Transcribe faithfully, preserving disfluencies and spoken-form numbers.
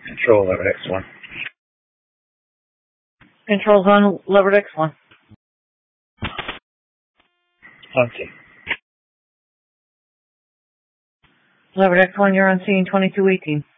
Control Leopard X one. Control's on Leopard X one. Okay. Leopard X one, you're on scene twenty-two eighteen.